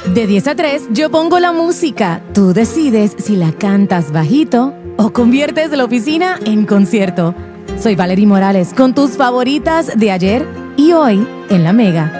De 10 a 3 yo pongo la música. Tú decides si la cantas bajito o conviertes la oficina en concierto. Soy Valerie Morales con tus favoritas de ayer y hoy en La Mega.